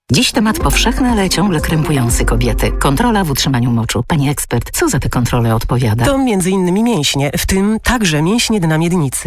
Dziś temat powszechny, ale ciągle krępujący kobiety. Kontrola w utrzymaniu moczu. Pani ekspert, co za tę kontrolę odpowiada? To m.in. mięśnie, w tym także mięśnie dna miednicy.